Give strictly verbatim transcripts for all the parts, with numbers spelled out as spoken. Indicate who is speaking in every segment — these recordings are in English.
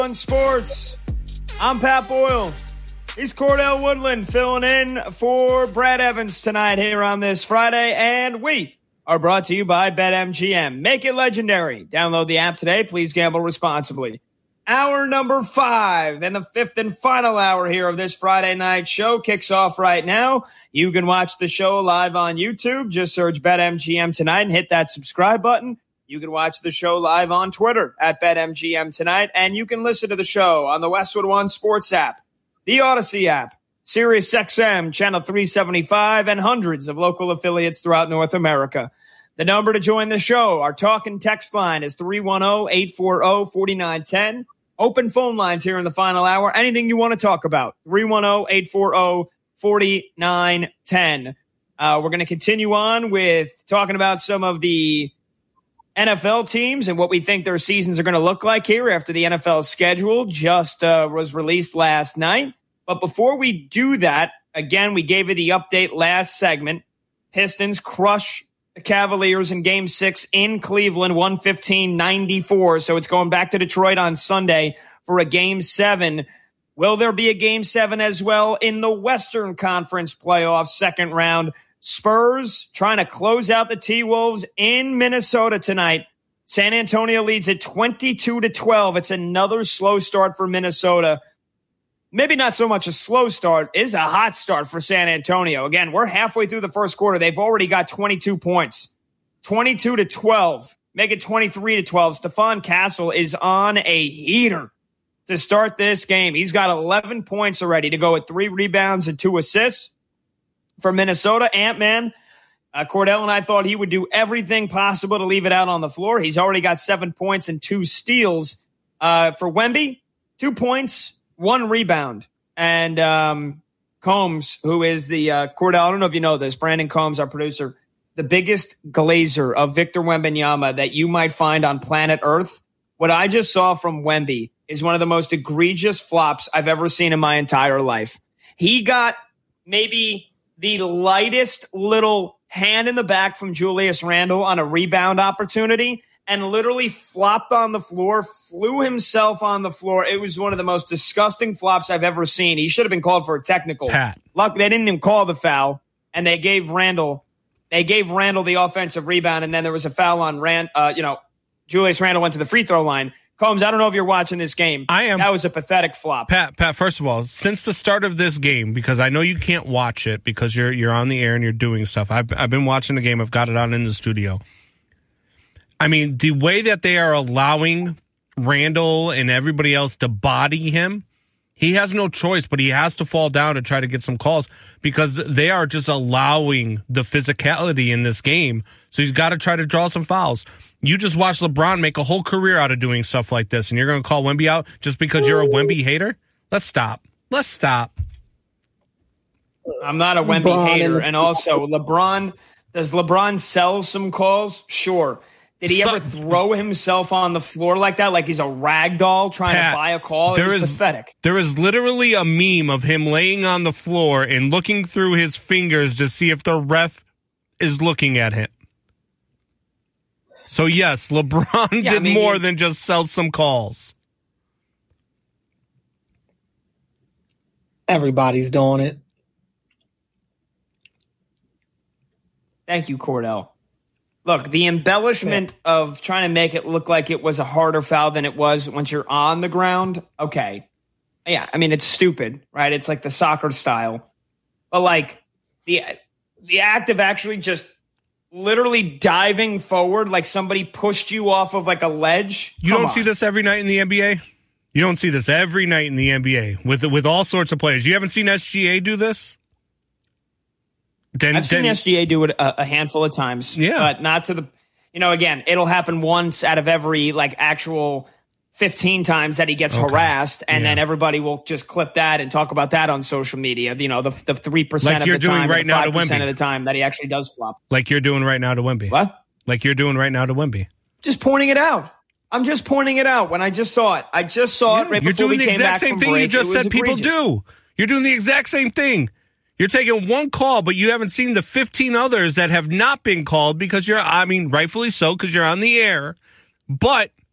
Speaker 1: On sports, I'm Pat Boyle. He's Cordell Woodland filling in for Brad Evans tonight here on this Friday, and we are brought to you by BetMGM. Make it legendary. Download the app today. Please gamble responsibly. Hour number five and the fifth and final hour here of this Friday night show kicks off right now. You can watch the show live on YouTube. Just search BetMGM tonight and hit that subscribe button. You can watch the show live on Twitter at BetMGM tonight, and you can listen to the show on the Westwood One Sports app, the Odyssey app, Sirius X M, Channel three seventy-five, and hundreds of local affiliates throughout North America. The number to join the show, our talk and text line, is three one zero, eight four zero, four nine one zero. Open phone lines here in the final hour. Anything you want to talk about, three one zero, eight four zero, four nine one zero. Uh, we're going to continue on with talking about some of the N F L teams and what we think their seasons are going to look like here after the N F L schedule just uh, was released last night. But before we do that, again, we gave you the update last segment. Pistons crush the Cavaliers in game six in Cleveland, one fifteen ninety-four. So it's going back to Detroit on Sunday for a game seven. Will there be a game seven as well in the Western Conference playoffs second round? Spurs trying to close out the T-Wolves in Minnesota tonight. San Antonio leads at twenty-two to twelve. It's another slow start for Minnesota. Maybe not so much a slow start. It is a hot start for San Antonio. Again, we're halfway through the first quarter. They've already got twenty-two points. twenty-two to twelve. Make it twenty-three to twelve. Stephon Castle is on a heater to start this game. He's got eleven points already to go with three rebounds and two assists. For Minnesota, Ant-Man, uh, Cordell and I thought he would do everything possible to leave it out on the floor. He's already got seven points and two steals. Uh, for Wemby, two points, one rebound. And um, Combs, who is the uh, Cordell, I don't know if you know this, Brandon Combs, our producer, the biggest glazer of Victor Wembanyama that you might find on planet Earth. What I just saw from Wemby is one of the most egregious flops I've ever seen in my entire life. He got maybe the lightest little hand in the back from Julius Randle on a rebound opportunity and literally flopped on the floor, flew himself on the floor. It was one of the most disgusting flops I've ever seen. He should have been called for a technical.
Speaker 2: Pat.
Speaker 1: Luck, they didn't even call the foul, and they gave Randle, they gave Randle the offensive rebound, and then there was a foul on Rand. Uh, you know, Julius Randle went to the free throw line. Combs, I don't know if you're watching this game.
Speaker 2: I am.
Speaker 1: That was a pathetic flop.
Speaker 2: Pat, Pat, first of all, since the start of this game, because I know you can't watch it because you're you're on the air and you're doing stuff. I've I've been watching the game. I've got it on in the studio. I mean, the way that they are allowing Randle and everybody else to body him, he has no choice, but he has to fall down to try to get some calls because they are just allowing the physicality in this game. So he's got to try to draw some fouls. You just watched LeBron make a whole career out of doing stuff like this, and you're going to call Wemby out just because you're a Wemby hater? Let's stop. Let's stop.
Speaker 1: I'm not a Wemby LeBron hater. And also, LeBron, does LeBron sell some calls? Sure. Did he so, ever throw himself on the floor like that, like he's a rag doll trying Pat, to buy a call? It was is, pathetic.
Speaker 2: There is literally a meme of him laying on the floor and looking through his fingers to see if the ref is looking at him. So, yes, LeBron yeah, did I mean, more than just sell some calls.
Speaker 3: Everybody's doing it.
Speaker 1: Thank you, Cordell. Look, the embellishment yeah. of trying to make it look like it was a harder foul than it was once you're on the ground, okay. Yeah, I mean, it's stupid, right? It's like the soccer style. But, like, the the act of actually just literally diving forward like somebody pushed you off of like a ledge.
Speaker 2: You don't on. see this every night in the N B A? You don't see this every night in the N B A with with all sorts of players. You haven't seen S G A do this?
Speaker 1: Then, I've then, seen S G A do it a, a handful of times.
Speaker 2: Yeah.
Speaker 1: But not to the, you know, again, it'll happen once out of every like actual fifteen times that he gets okay. harassed, and yeah. then everybody will just clip that and talk about that on social media. You know, the the three percent
Speaker 2: like
Speaker 1: of
Speaker 2: you're
Speaker 1: the
Speaker 2: doing
Speaker 1: time,
Speaker 2: right
Speaker 1: the
Speaker 2: now to
Speaker 1: percent
Speaker 2: Wemby.
Speaker 1: of the time that he actually does flop.
Speaker 2: Like you're doing right now to Wemby.
Speaker 1: What?
Speaker 2: Like you're doing right now to Wemby.
Speaker 1: Just pointing it out. I'm just pointing it out when I just saw it. I just saw
Speaker 2: yeah,
Speaker 1: it right
Speaker 2: you're
Speaker 1: before we
Speaker 2: doing the
Speaker 1: came back
Speaker 2: exact same
Speaker 1: from
Speaker 2: thing
Speaker 1: break.
Speaker 2: you just said people
Speaker 1: egregious.
Speaker 2: do. You're doing the exact same thing. You're taking one call, but you haven't seen the fifteen others that have not been called because you're, I mean, rightfully so, because you're on the air. But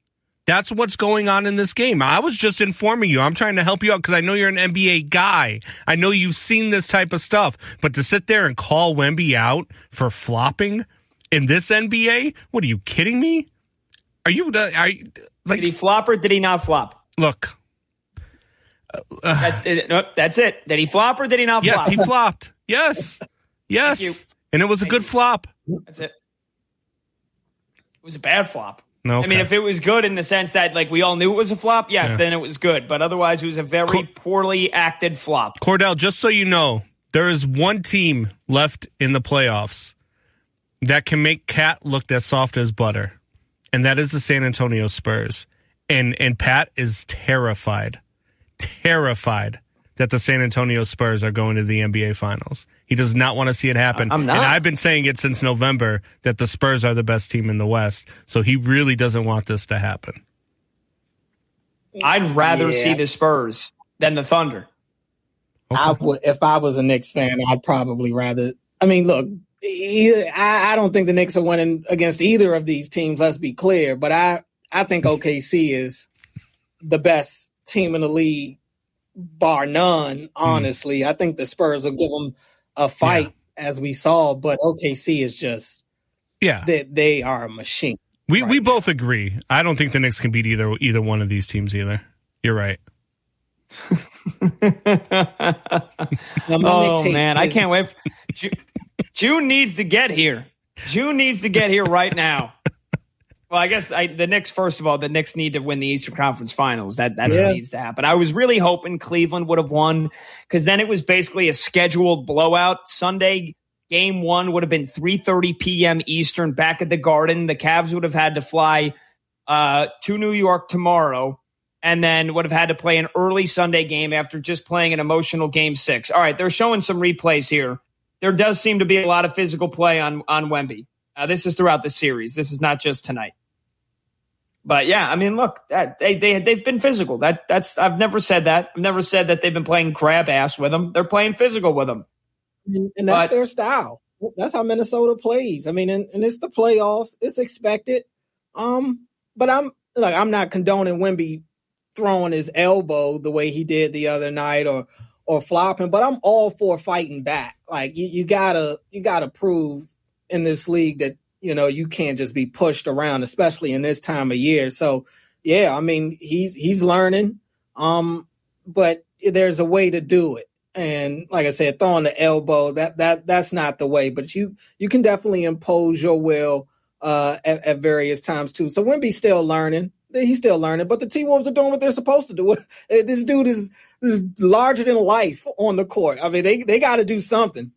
Speaker 2: That's what's going on in this game. I was just informing you. I'm trying to help you out because I know you're an N B A guy. I know you've seen this type of stuff. But to sit there and call Wemby out for flopping in this N B A? What, are you kidding me? Are you, are you like,
Speaker 1: did he flop or did he not flop?
Speaker 2: Look.
Speaker 1: Uh, that's, it, nope, that's it. Did he flop or did he not
Speaker 2: yes,
Speaker 1: flop?
Speaker 2: Yes, he flopped. Yes. Yes. And it was
Speaker 1: Thank
Speaker 2: a good
Speaker 1: you.
Speaker 2: flop.
Speaker 1: That's it. It was a bad flop.
Speaker 2: No, okay.
Speaker 1: I mean, if it was good in the sense that, like, we all knew it was a flop, yes,
Speaker 2: yeah.
Speaker 1: then it was good. But otherwise, it was a very Cor- poorly acted flop.
Speaker 2: Cordell, just so you know, there is one team left in the playoffs that can make Cat look as soft as butter, and that is the San Antonio Spurs. And and Pat is terrified, terrified that the San Antonio Spurs are going to the N B A Finals. He does not want to see it happen.
Speaker 1: I'm not.
Speaker 2: And I've been saying it since November that the Spurs are the best team in the West. So he really doesn't want this to happen.
Speaker 1: I'd rather
Speaker 3: yeah.
Speaker 1: see the Spurs than the Thunder.
Speaker 2: Okay.
Speaker 3: I would, if I was a Knicks fan, I'd probably rather. I mean, look, I, I don't think the Knicks are winning against either of these teams. Let's be clear, but I, I think O K C is the best team in the league, bar none. Honestly, mm. I think the Spurs will give them a fight, yeah. as we saw. But O K C is just,
Speaker 2: yeah,
Speaker 3: they, they are a machine.
Speaker 2: We
Speaker 3: right
Speaker 2: we
Speaker 3: now.
Speaker 2: both agree. I don't think the Knicks can beat either either one of these teams either. You're right.
Speaker 1: Oh man, I can't wait. June, June needs to get here. June needs to get here right now. Well, I guess I, the Knicks, first of all, the Knicks need to win the Eastern Conference Finals. That That's yeah. what needs to happen. I was really hoping Cleveland would have won because then it was basically a scheduled blowout. Sunday, game one would have been three thirty p.m. Eastern back at the Garden. The Cavs would have had to fly uh, to New York tomorrow and then would have had to play an early Sunday game after just playing an emotional game six. All right, they're showing some replays here. There does seem to be a lot of physical play on, on Wemby. Uh, this is throughout the series. This is not just tonight. But yeah, I mean, look, that, they they they've been physical. That that's I've never said that. I've never said that they've been playing grab ass with them. They're playing physical with them,
Speaker 3: and, and that's
Speaker 1: but,
Speaker 3: their style. That's how Minnesota plays. I mean, and, and it's the playoffs. It's expected. Um, but I'm like I'm not condoning Wemby throwing his elbow the way he did the other night or or flopping. But I'm all for fighting back. Like you, you gotta you gotta prove in this league that. You know, you can't just be pushed around, especially in this time of year. So, yeah, I mean, he's he's learning, um, but there's a way to do it. And like I said, throwing the elbow, that that that's not the way. But you you can definitely impose your will uh, at, at various times, too. So Wemby's still learning. He's still learning. But the T-Wolves are doing what they're supposed to do. This dude is, is larger than life on the court. I mean, they, they got to do something.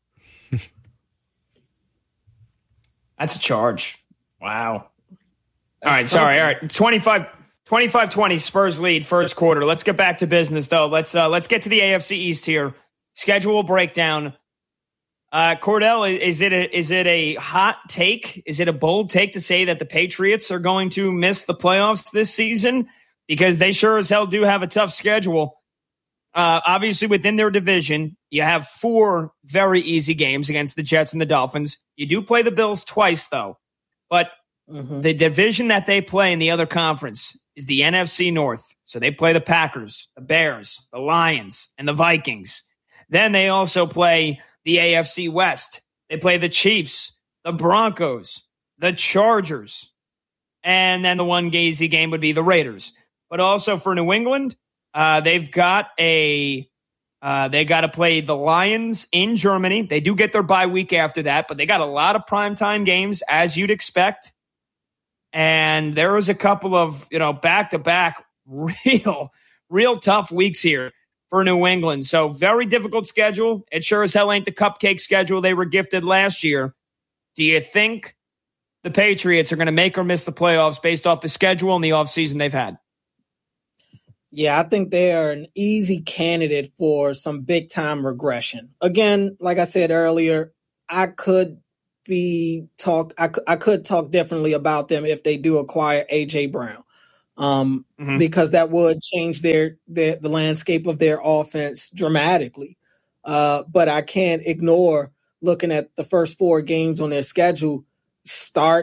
Speaker 1: That's a charge. Wow. All right, sorry. All right, twenty-five, twenty-five twenty Spurs lead first quarter. Let's get back to business, though. Let's uh, let's get to the A F C East here. Schedule breakdown. Uh, Cordell, is it a, is it a hot take? Is it a bold take to say that the Patriots are going to miss the playoffs this season? Because they sure as hell do have a tough schedule. Uh, obviously, within their division, you have four very easy games against the Jets and the Dolphins. You do play the Bills twice, though. But mm-hmm. the division that they play in the other conference is the N F C North. So they play the Packers, the Bears, the Lions, and the Vikings. Then they also play the A F C West. They play the Chiefs, the Broncos, the Chargers. And then the one easy game would be the Raiders. But also for New England, Uh, they've got a, uh, they got to play the Lions in Germany. They do get their bye week after that, but they got a lot of primetime games as you'd expect. And there was a couple of, you know, back to back real, real tough weeks here for New England. So very difficult schedule. It sure as hell ain't the cupcake schedule they were gifted last year. Do you think the Patriots are going to make or miss the playoffs based off the schedule and the offseason they've had?
Speaker 3: Yeah, I think they are an easy candidate for some big time regression. Again, like I said earlier, I could be talk. I, I could talk differently about them if they do acquire A J Brown, um, mm-hmm. because that would change their, their the landscape of their offense dramatically. Uh, but I can't ignore looking at the first four games on their schedule. Start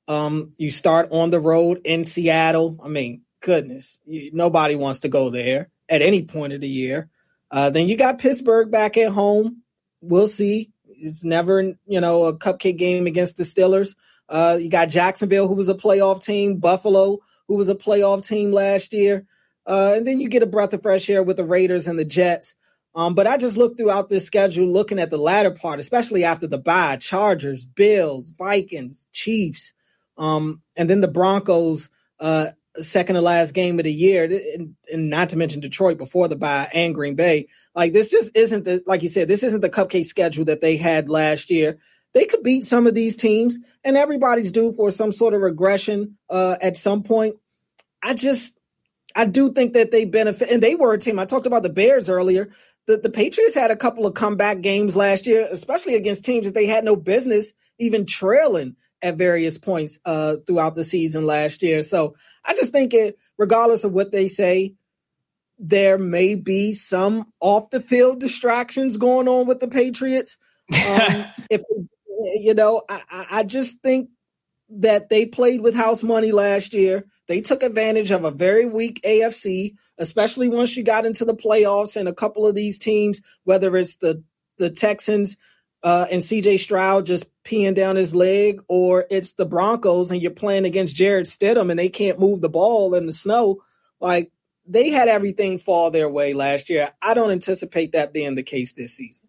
Speaker 3: Um, you start on the road in Seattle. I mean, goodness, you, nobody wants to go there at any point of the year. Uh, then you got Pittsburgh back at home. We'll see. It's never, you know, a cupcake game against the Steelers. Uh, you got Jacksonville, who was a playoff team, Buffalo, who was a playoff team last year. Uh, and then you get a breath of fresh air with the Raiders and the Jets. Um, but I just looked throughout this schedule, looking at the latter part, especially after the bye, Chargers, Bills, Vikings, Chiefs, um, and then the Broncos, uh, second to last game of the year, and, and not to mention Detroit before the bye and Green Bay. Like, this just isn't the, like you said, this isn't the cupcake schedule that they had last year. They could beat some of these teams, and everybody's due for some sort of regression uh, at some point. I just, I do think that they benefit, and they were a team. I talked about the Bears earlier. The, the Patriots had a couple of comeback games last year, especially against teams that they had no business even trailing at various points uh, throughout the season last year. So I just think it, regardless of what they say, there may be some off the field distractions going on with the Patriots. Um, if you know, I, I just think that they played with house money last year. They took advantage of a very weak A F C, especially once you got into the playoffs, and a couple of these teams, whether it's the the Texans uh, and C J Stroud just peeing down his leg, or it's the Broncos and you're playing against Jared Stidham and they can't move the ball in the snow. Like, they had everything fall their way last year. I don't anticipate that being the case this season.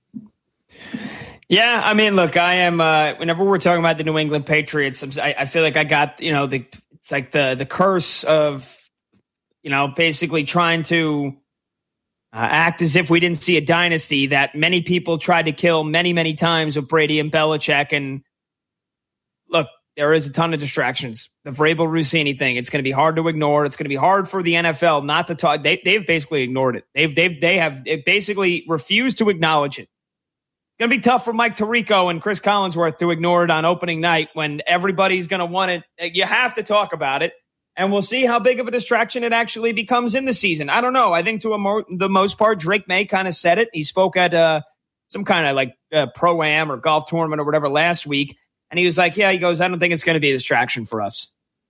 Speaker 1: Yeah, I mean, look, I am. Uh, whenever we're talking about the New England Patriots, I, I feel like I got, you know, the it's like the the curse of, you know, basically trying to uh, act as if we didn't see a dynasty that many people tried to kill many, many times with Brady and Belichick. And look, there is a ton of distractions. The Vrabel Rossini thing, it's going to be hard to ignore. It's going to be hard for the N F L not to talk. They, they've basically ignored it. They've they've they have it basically refused to acknowledge it. Going to be tough for Mike Tirico and Chris Collinsworth to ignore it on opening night when everybody's going to want it. You have to talk about it, and we'll see how big of a distraction it actually becomes in the season. I don't know. I think to a mo- the most part, Drake May kind of said it. He spoke at uh, some kind of like uh, pro-am or golf tournament or whatever last week, and he was like, yeah, he goes, I don't think it's going to be a distraction for us.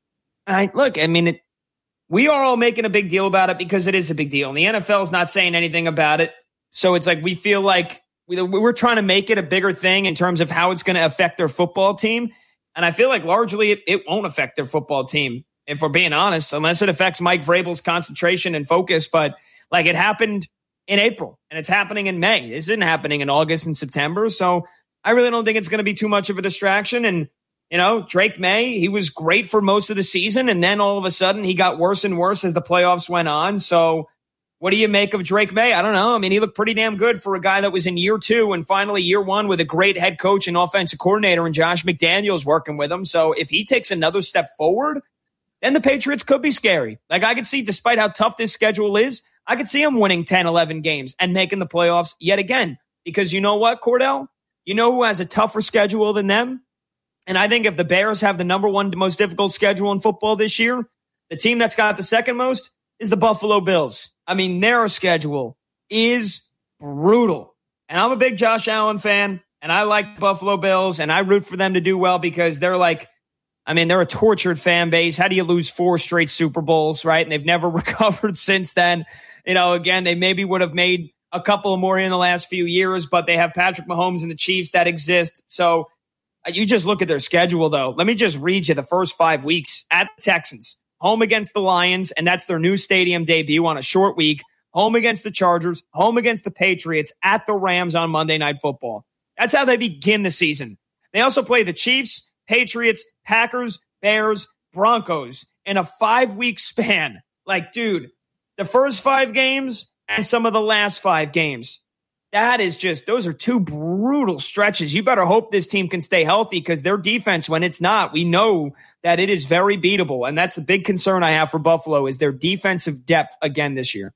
Speaker 1: I, look, I mean, it, we are all making a big deal about it because it is a big deal, and the N F L is not saying anything about it. So it's like we feel like we're trying to make it a bigger thing in terms of how it's going to affect their football team. And I feel like largely it, it won't affect their football team, if we're being honest, unless it affects Mike Vrabel's concentration and focus. But like, it happened in April and it's happening in May. This isn't happening in August and September. So I really don't think it's going to be too much of a distraction. And, you know, Drake May, he was great for most of the season. And then all of a sudden he got worse and worse as the playoffs went on. So what do you make of Drake May? I don't know. I mean, he looked pretty damn good for a guy that was in year two and finally year one with a great head coach and offensive coordinator and Josh McDaniels working with him. So if he takes another step forward, then the Patriots could be scary. Like, I could see, despite how tough this schedule is, I could see him winning ten, eleven games and making the playoffs yet again. Because you know what, Cordell? You know who has a tougher schedule than them? And I think if the Bears have the number one most difficult schedule in football this year, the team that's got the second most is the Buffalo Bills. I mean, their schedule is brutal. And I'm a big Josh Allen fan, and I like Buffalo Bills, and I root for them to do well because they're like, I mean, they're a tortured fan base. How do you lose four straight Super Bowls, right? And they've never recovered since then. You know, again, they maybe would have made a couple more in the last few years, but they have Patrick Mahomes and the Chiefs that exist. So uh, you just look at their schedule, though. Let me just read you the first five weeks at the Texans. Home against the Lions, and that's their new stadium debut on a short week. Home against the Chargers, home against the Patriots, at the Rams on Monday Night Football. That's how they begin the season. They also play the Chiefs, Patriots, Packers, Bears, Broncos in a five-week span. Like, dude, the first five games and some of the last five games. That is just, those are two brutal stretches. You better hope this team can stay healthy because their defense, when it's not, we know that it is very beatable. And that's the big concern I have for Buffalo is their defensive depth again this year.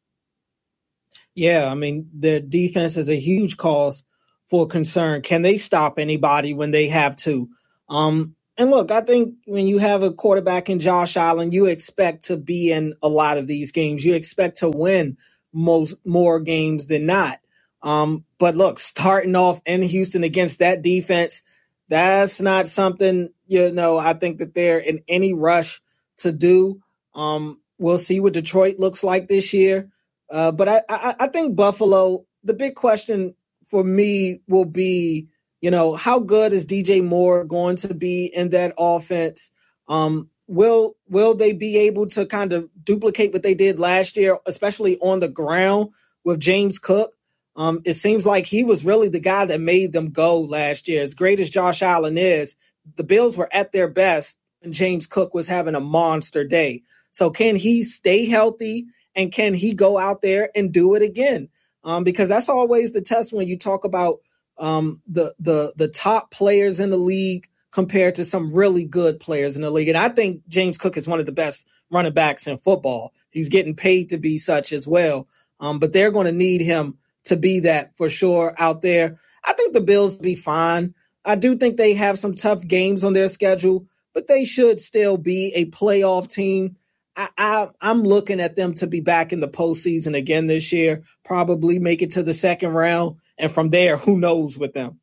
Speaker 3: Yeah, I mean, their defense is a huge cause for concern. Can they stop anybody when they have to? Um, and look, I think when you have a quarterback in Josh Allen, you expect to be in a lot of these games. You expect to win most more games than not. Um, but look, starting off in Houston against that defense, That's not something, you know, I think that they're in any rush to do. Um, we'll see what Detroit looks like this year. Uh, but I, I, I think Buffalo, the big question for me will be, you know, how good is D J Moore going to be in that offense? Um, will will they be able to kind of duplicate what they did last year, especially on the ground with James Cook? Um, it seems like he was really the guy that made them go last year. As great as Josh Allen is, the Bills were at their best and James Cook was having a monster day. So can he stay healthy and can he go out there and do it again? Um, because that's always the test when you talk about um, the the the top players in the league compared to some really good players in the league. And I think James Cook is one of the best running backs in football. He's getting paid to be such as well. Um, but they're going to need him to be that for sure out there. I think the Bills will be fine. I do think they have some tough games on their schedule, but they should still be a playoff team. I, I, I'm looking at them to be back in the postseason again this year, probably make it to the second round. And from there, who knows with them?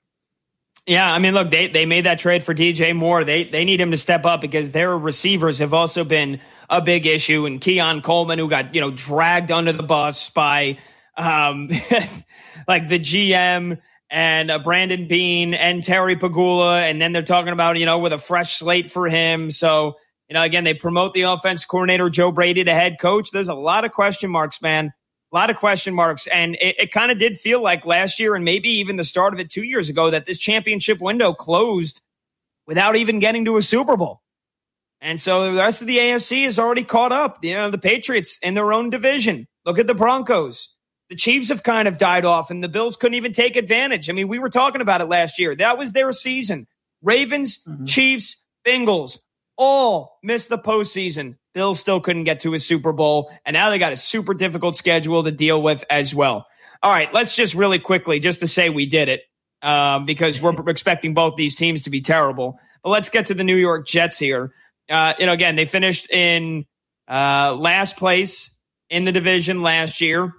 Speaker 1: Yeah, I mean, look, they, they made that trade for D J Moore. They they need him to step up because their receivers have also been a big issue. And Keon Coleman, who got, you know, dragged under the bus by um, like the G M and uh, Brandon Beane and Terry Pagula. And then they're talking about, you know, with a fresh slate for him. So, you know, again, they promote the offense coordinator, Joe Brady, to head coach. There's a lot of question marks, man. A lot of question marks. And it, it kind of did feel like last year and maybe even the start of it two years ago that this championship window closed without even getting to a Super Bowl. And so the rest of the A F C is already caught up. You know, the Patriots in their own division. Look at the Broncos. The Chiefs have kind of died off and the Bills couldn't even take advantage. I mean, we were talking about it last year. That was their season. Ravens, mm-hmm. Chiefs, Bengals all missed the postseason. Bills still couldn't get to a Super Bowl, and now they got a super difficult schedule to deal with as well. All right, let's just really quickly, just to say we did it, um, because we're expecting both these teams to be terrible. But let's get to the New York Jets here. Uh, you know, again, they finished in uh, last place in the division last year,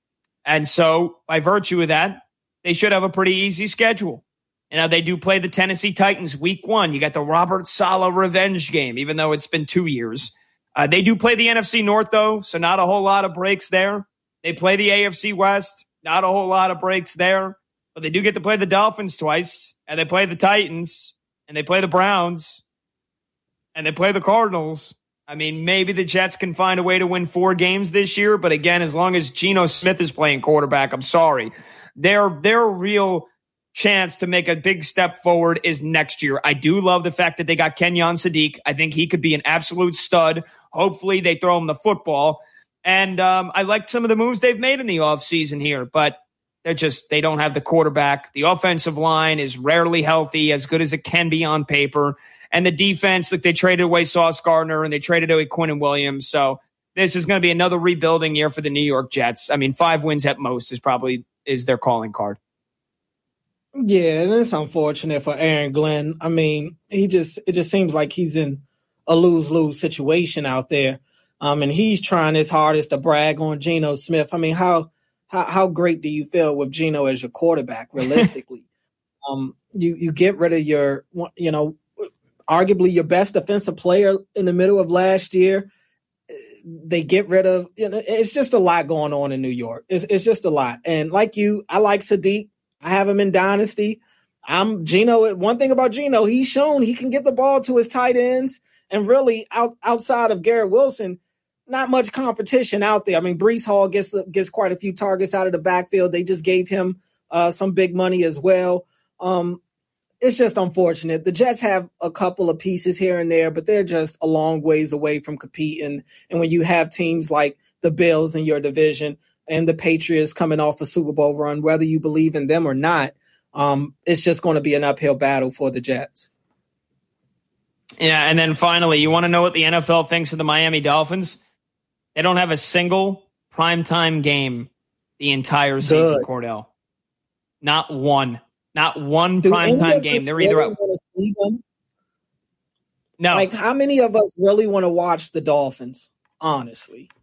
Speaker 1: and so by virtue of that, they should have a pretty easy schedule. You know, they do play the Tennessee Titans week one. You got the Robert Saleh revenge game, even though it's been two years. Uh, they do play the N F C North, though, so not a whole lot of breaks there. They play the A F C West, not a whole lot of breaks there. But they do get to play the Dolphins twice, and they play the Titans, and they play the Browns, and they play the Cardinals. I mean, maybe the Jets can find a way to win four games this year, but again, as long as Geno Smith is playing quarterback, I'm sorry. Their, their real chance to make a big step forward is next year. I do love the fact that they got Kenyon Sadiq. I think he could be an absolute stud. Hopefully they throw him the football. And um, I like some of the moves they've made in the offseason here, but they're just, they don't have the quarterback. The offensive line is rarely healthy, as good as it can be on paper. And the defense, like they traded away Sauce Gardner and they traded away Quinnen Williams. So this is going to be another rebuilding year for the New York Jets. I mean, five wins at most is probably is their calling card.
Speaker 3: Yeah, and it's unfortunate for Aaron Glenn. I mean, he just it just seems like he's in a lose-lose situation out there. Um, and he's trying his hardest to brag on Geno Smith. I mean, how how how great do you feel with Geno as your quarterback, realistically? um, you you get rid of your, you know, arguably your best defensive player in the middle of last year. They get rid of, you know, it's just a lot going on in New York. It's it's just a lot. And like you, I like Sadiq. I have him in Dynasty. I'm Geno. One thing about Geno, he's shown he can get the ball to his tight ends. And really, out, outside of Garrett Wilson, not much competition out there. I mean, Breece Hall gets gets quite a few targets out of the backfield. They just gave him uh, some big money as well. Um, it's just unfortunate. The Jets have a couple of pieces here and there, but they're just a long ways away from competing. And when you have teams like the Bills in your division and the Patriots coming off a Super Bowl run, whether you believe in them or not, um, it's just going to be an uphill battle for the Jets.
Speaker 1: Yeah, and then finally, you want to know what the N F L thinks of the Miami Dolphins? They don't have a single primetime game the entire season, Good. Cordell. Not one. Not one primetime game. They're either
Speaker 3: really
Speaker 1: up. No.
Speaker 3: Like, how many of us really want to watch the Dolphins, honestly?